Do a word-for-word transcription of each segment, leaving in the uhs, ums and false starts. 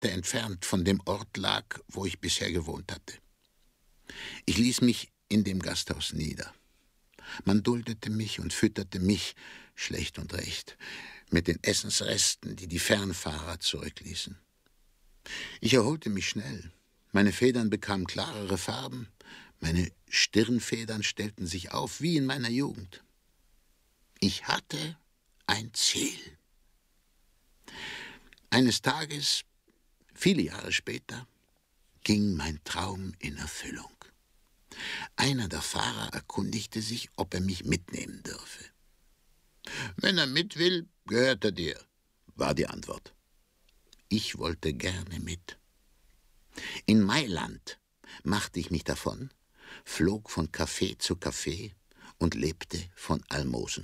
Kilometer entfernt von dem Ort lag, wo ich bisher gewohnt hatte. Ich ließ mich in dem Gasthaus nieder. Man duldete mich und fütterte mich, schlecht und recht, mit den Essensresten, die die Fernfahrer zurückließen. Ich erholte mich schnell. Meine Federn bekamen klarere Farben, meine Stirnfedern stellten sich auf wie in meiner Jugend. Ich hatte ein Ziel. Eines Tages, viele Jahre später, ging mein Traum in Erfüllung. Einer der Fahrer erkundigte sich, ob er mich mitnehmen dürfe. »Wenn er mit will, gehört er dir«, war die Antwort. Ich wollte gerne mit. In Mailand machte ich mich davon, flog von Café zu Café und lebte von Almosen.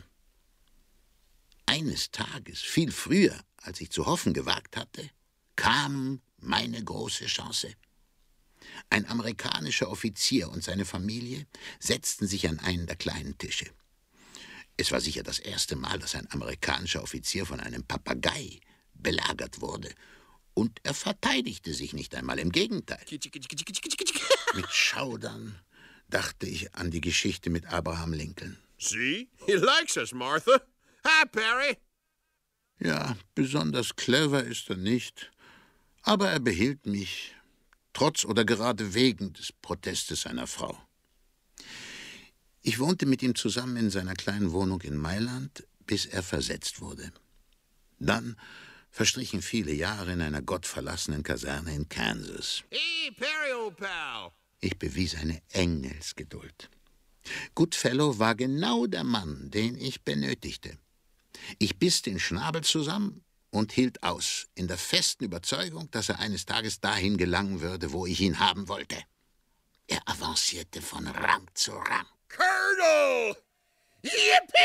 Eines Tages, viel früher, als ich zu hoffen gewagt hatte, kam meine große Chance. Ein amerikanischer Offizier und seine Familie setzten sich an einen der kleinen Tische. Es war sicher das erste Mal, dass ein amerikanischer Offizier von einem Papagei belagert wurde. Und er verteidigte sich nicht einmal, im Gegenteil. Mit Schaudern dachte ich an die Geschichte mit Abraham Lincoln. See? He likes us, Martha. Hi, Perry. Ja, besonders clever ist er nicht, aber er behielt mich, trotz oder gerade wegen des Protestes seiner Frau. Ich wohnte mit ihm zusammen in seiner kleinen Wohnung in Mailand, bis er versetzt wurde. Dann verstrichen viele Jahre in einer gottverlassenen Kaserne in Kansas. Hey, Perry, old pal. Ich bewies eine Engelsgeduld. Goodfellow war genau der Mann, den ich benötigte. Ich biss den Schnabel zusammen und hielt aus, in der festen Überzeugung, dass er eines Tages dahin gelangen würde, wo ich ihn haben wollte. Er avancierte von Rang zu Rang. Colonel! Yippee!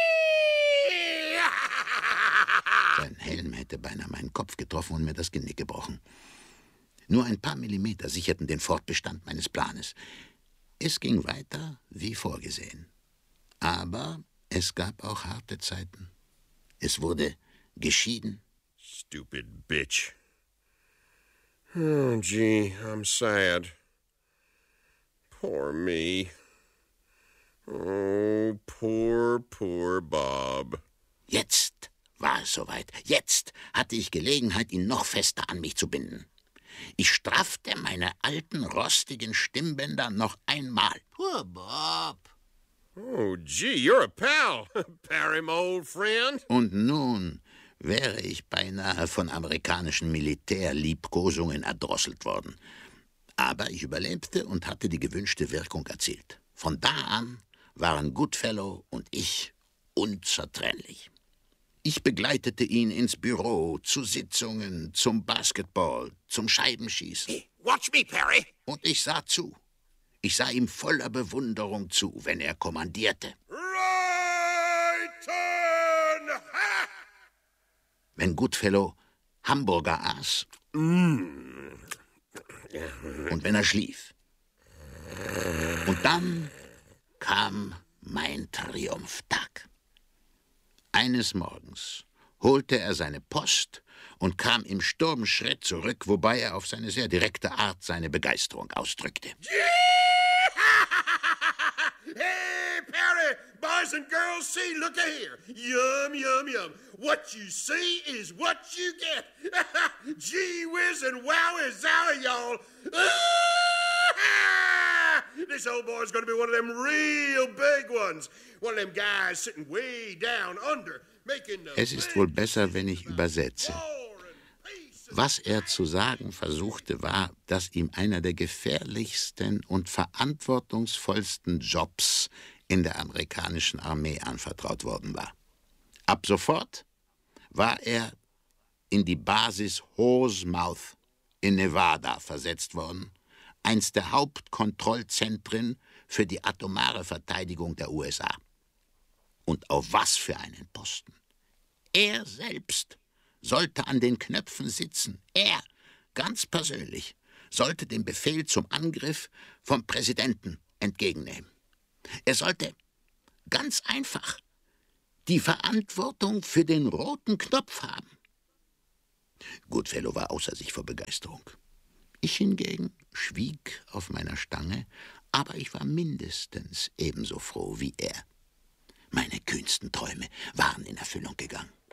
Sein Helm hätte beinahe meinen Kopf getroffen und mir das Genick gebrochen. Nur ein paar Millimeter sicherten den Fortbestand meines Planes. Es ging weiter wie vorgesehen. Aber es gab auch harte Zeiten. Es wurde geschieden. Stupid bitch. Oh, gee, I'm sad. Poor me. Oh, poor, poor Bob. Jetzt war es soweit. Jetzt hatte ich Gelegenheit, ihn noch fester an mich zu binden. Ich straffte meine alten, rostigen Stimmbänder noch einmal. Poor Bob. Oh, gee, you're a pal, Perry, my old friend. Und nun wäre ich beinahe von amerikanischen Militärliebkosungen erdrosselt worden. Aber ich überlebte und hatte die gewünschte Wirkung erzielt. Von da an waren Goodfellow und ich unzertrennlich. Ich begleitete ihn ins Büro, zu Sitzungen, zum Basketball, zum Scheibenschießen. Hey, watch me, Perry. Und ich sah zu. Ich sah ihm voller Bewunderung zu, wenn er kommandierte. Right turn! Ha! Wenn Goodfellow Hamburger aß. Mm. Und wenn er schlief. Und dann kam mein Triumphtag. Eines Morgens holte er seine Post und kam im Sturmschritt zurück, wobei er auf seine sehr direkte Art seine Begeisterung ausdrückte. Hey, Perry, boys and girls, see, look here. Yum, yum, yum. What you see is what you get. Gee whiz and wowie zowie, y'all. This old boy's gonna be one of them real big ones. One of them guys sitting way down under, making the Es ist wohl besser, wenn ich übersetze. Was er zu sagen versuchte, war, dass ihm einer der gefährlichsten und verantwortungsvollsten Jobs in der amerikanischen Armee anvertraut worden war. Ab sofort war er in die Basis Horsemouth in Nevada versetzt worden, eins der Hauptkontrollzentren für die atomare Verteidigung der U S A. Und auf was für einen Posten! Er selbst sollte an den Knöpfen sitzen. Er, ganz persönlich, sollte den Befehl zum Angriff vom Präsidenten entgegennehmen. Er sollte, ganz einfach, die Verantwortung für den roten Knopf haben. Goodfellow war außer sich vor Begeisterung. Ich hingegen schwieg auf meiner Stange, aber ich war mindestens ebenso froh wie er. Meine kühnsten Träume waren in Erfüllung gegangen.